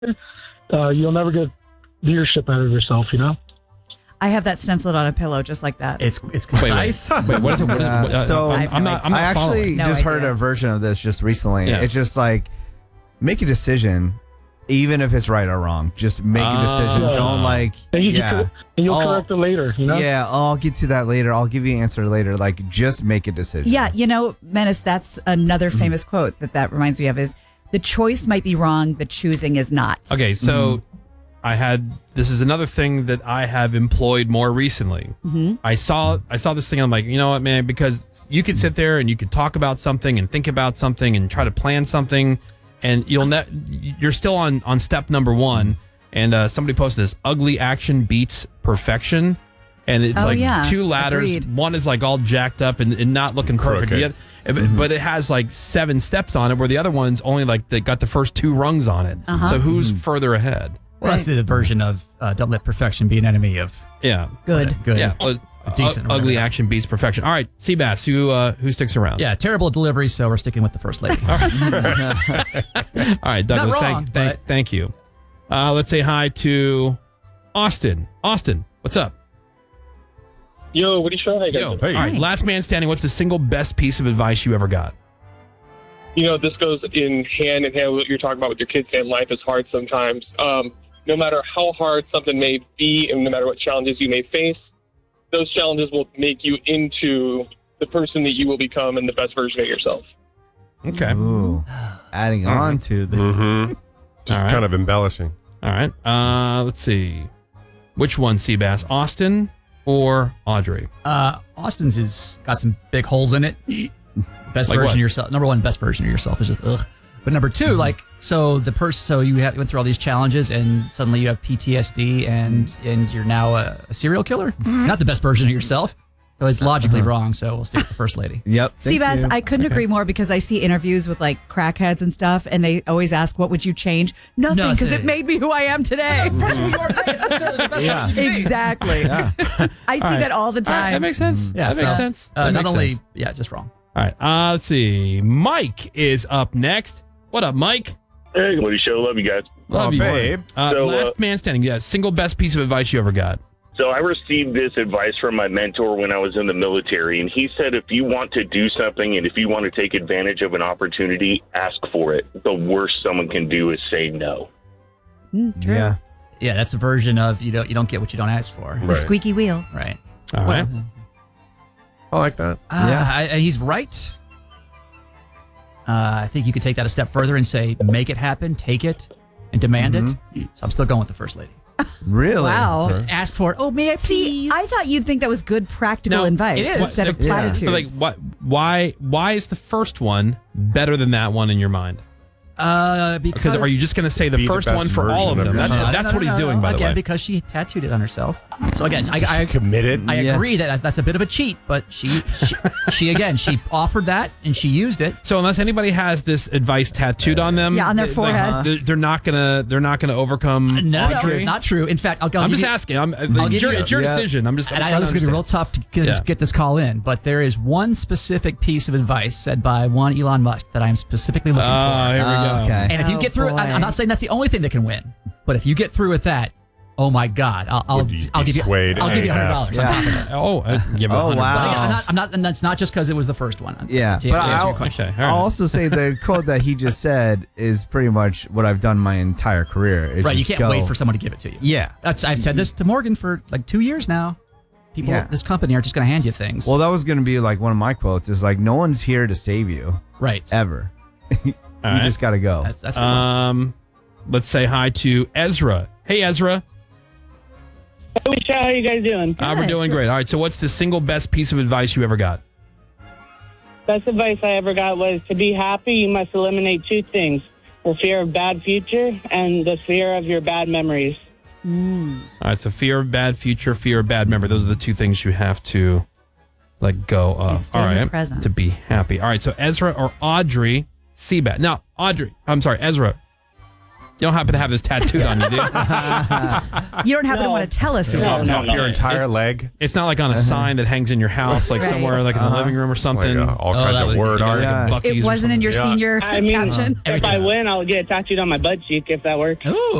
you'll never get leadership out of yourself, you know? I have that stenciled on a pillow just like that. It's concise. Wait, what is it? So I'm not I actually following. No just heard idea. a version of this just recently. Yeah. It's just like, make a decision, even if it's right or wrong. Just make a decision. Yeah. Don't like, And, yeah. you'll Oh, correct it later, you know? Yeah, I'll get to that later. I'll give you an answer later. Like, just make a decision. Yeah, Menace, that's another famous quote that reminds me of is, the choice might be wrong, the choosing is not. Okay, so this is another thing that I have employed more recently. I saw this thing. I'm like, you know what, man? Because you could sit there and you could talk about something and think about something and try to plan something, and you're still on step number one. And somebody posted this: ugly action beats perfection. And it's two ladders. Agreed. One is like all jacked up and not looking perfect. Crooked. But it has like 7 steps on it, where the other one's only like they got the first 2 rungs on it. So who's further ahead? Well, that's the version of don't let perfection be an enemy of Yeah. Good. good. Decent. Decent. or Ugly whatever. action beats perfection. All right, Seabass, who sticks around? Yeah, terrible delivery, so we're sticking with the first lady. All right, Douglas. wrong, thank you. Let's say hi to Austin. Austin, what's up? Yo, what are you trying to Yo. All right, last man standing. What's the single best piece of advice you ever got? This goes in hand with what you're talking about with your kids, and life is hard sometimes. No matter how hard something may be, and no matter what challenges you may face, those challenges will make you into the person that you will become and the best version of yourself. Okay. Ooh. Adding on to the. Just All right. kind of embellishing. All right. Let's see. Which one, Seabass? Austin or Audrey? Austin's has got some big holes in it. Best Like version what? of yourself. Number one, best version of yourself is just ugh. But number two, so you went through all these challenges and suddenly you have PTSD and you're now a serial killer. Not the best version of yourself. So it's logically wrong. So we'll stick with the first lady. Yep. Seabass, I couldn't agree more because I see interviews with like crackheads and stuff, and they always ask, "What would you change?" Nothing, because it made me who I am today. Yeah. Exactly. I see that all the All right, time. that makes sense. Yeah, that makes sense. That not makes only, sense. yeah, just wrong. All right. Let's see. Mike is up next. What up, Mike? Hey, Woody Show. Love you guys. Love you, babe. Last man standing. Yeah. Single best piece of advice you ever got. So I received this advice from my mentor when I was in the military, and he said if you want to do something and if you want to take advantage of an opportunity, ask for it. The worst someone can do is say no. True. Yeah. Yeah, that's a version of you don't get what you don't ask for. The squeaky wheel. Right. All right. I like that. He's right. I think you could take that a step further and say, make it happen, take it, and demand it. So I'm still going with the first lady. Really? Wow. Ask for it. Oh, may I See, please? I thought you'd think that was good practical Now, advice it is. instead of Yeah. platitudes. So, like, why is the first one better than that one in your mind? Because are you just going to say the Be the first best one for all of version of them? yourself. That's what he's doing, by the Again, way. because she tattooed it on herself. So again, I Committed. I Yeah. agree that that's a bit of a cheat, but she offered that and she used it. So unless anybody has this advice tattooed on them, Yeah, on their forehead. they're not gonna overcome. No, Audrey? not true. In fact, I'll I'm give just you, asking. give you- It's your Yeah. decision. I'm and I know this is going to be real tough to get this call in, but there is one specific piece of advice said by one Elon Musk that I am specifically looking for. Here we go. Okay. And if you Oh, get through it, boy. I'm not saying that's the only thing that can win, but if you get through with that, oh my God, I'll Would you give be you swayed I'll give you AF? $100 on top of that. Oh, give it Oh, 100. wow. But again, I'm not, and that's not just because it was the first one. Yeah, To but answer your I'll, question. Okay, all I'll right. also say the quote that he just said is pretty much what I've done my entire career. It's Right, you just can't wait go- for someone to give it to you. Yeah. I've said this to Morgan for like 2 years now. People Yeah. at this company are just going to hand you things. Well, that was going to be like one of my quotes is like, no one's here to save you right. ever. You All right. just got to go. That's a good one. Let's say hi to Ezra. Hey, Ezra. Hey, Michelle, how you guys doing? We're doing great. All right. So, what's the single best piece of advice you ever got? Best advice I ever got was to be happy, you must eliminate 2 things: the fear of bad future and the fear of your bad memories. All right. So, fear of bad future, fear of bad memory. Those are the 2 things you have to let go of. stay All in the right. present. To be happy. All right. So, Ezra or Audrey Seabat. Now, Ezra. You don't happen to have this tattooed on you, do you? You don't happen to want to tell us. No, no, no. Your entire leg. It's not like on a sign that hangs in your house, like Right. somewhere like in the living room or something. Like, all kinds that of would- word you got art. like Yeah. Buc-ee's It or wasn't in your something. senior I mean, caption. if I win, I'll get it tattooed on my butt cheek if that works. Ooh.